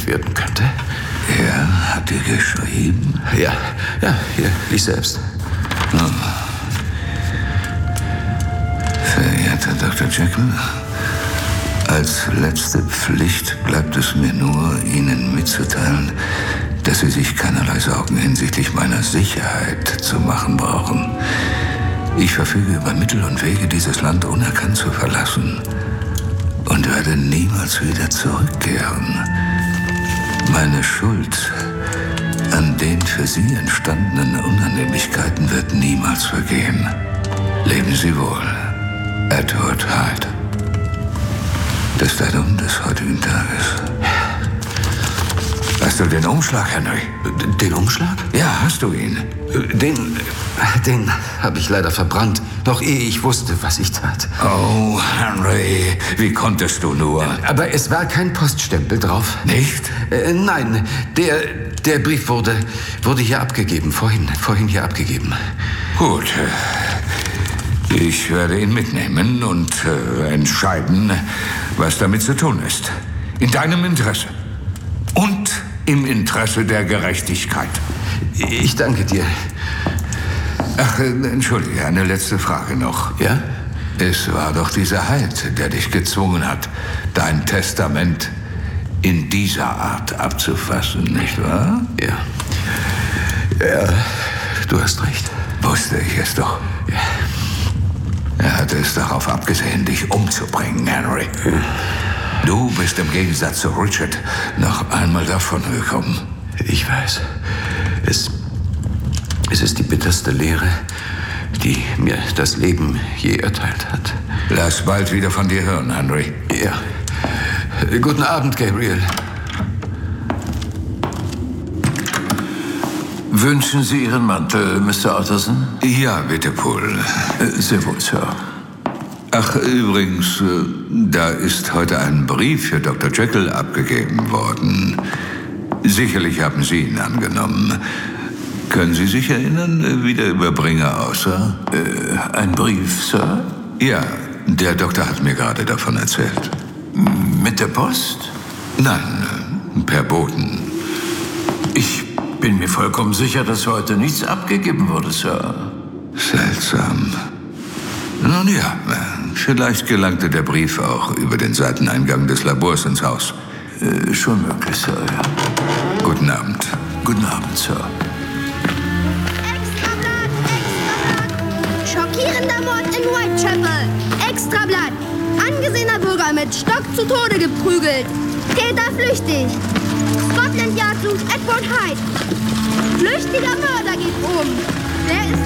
gefährlich werden könnte. Er hat dir geschrieben? Ja, hier, lies selbst. Oh. Verehrter Dr. Jekyll, als letzte Pflicht bleibt es mir nur, Ihnen mitzuteilen, dass Sie sich keinerlei Sorgen hinsichtlich meiner Sicherheit zu machen brauchen. Ich verfüge über Mittel und Wege, dieses Land unerkannt zu verlassen und werde niemals wieder zurückkehren. Meine Schuld an den für Sie entstandenen Unannehmlichkeiten wird niemals vergehen. Leben Sie wohl, Edward Hyde. Das Datum des heutigen Tages. Hast du den Umschlag, Henry? Den Umschlag? Ja, hast du ihn? Den habe ich leider verbrannt, noch ehe ich wusste, was ich tat. Oh, Henry, wie konntest du nur? Aber es war kein Poststempel drauf. Nicht? Nein, der Brief wurde hier abgegeben, vorhin hier abgegeben. Gut, ich werde ihn mitnehmen und entscheiden, was damit zu tun ist. In deinem Interesse. Und im Interesse der Gerechtigkeit. Ich danke dir. Ach, entschuldige, eine letzte Frage noch. Ja? Es war doch dieser Hyde, der dich gezwungen hat, dein Testament in dieser Art abzufassen, nicht wahr? Ja. Ja, du hast recht. Wusste ich es doch. Ja. Er hatte es darauf abgesehen, dich umzubringen, Henry. Ja. Du bist im Gegensatz zu Richard noch einmal davon gekommen. Ich weiß. Es ist die bitterste Lehre, die mir das Leben je erteilt hat. Lass bald wieder von dir hören, Henry. Ja. Guten Abend, Gabriel. Wünschen Sie Ihren Mantel, Mr. Utterson? Ja, bitte, Paul. Sehr wohl, Sir. Ach, übrigens, da ist heute ein Brief für Dr. Jekyll abgegeben worden. Sicherlich haben Sie ihn angenommen. Können Sie sich erinnern, wie der Überbringer aussah? Ein Brief, Sir? Ja, der Doktor hat mir gerade davon erzählt. Mit der Post? Nein, per Boten. Ich bin mir vollkommen sicher, dass heute nichts abgegeben wurde, Sir. Seltsam. Nun ja, vielleicht gelangte der Brief auch über den Seiteneingang des Labors ins Haus. Schon möglich, Sir, ja. Guten Abend. Guten Abend, Sir. Extrablatt! Extrablatt! Schockierender Mord in Whitechapel! Extrablatt! Angesehener Bürger mit Stock zu Tode geprügelt! Täter flüchtig! Scotland Yard sucht Edward Hyde! Flüchtiger Mörder geht um! Wer ist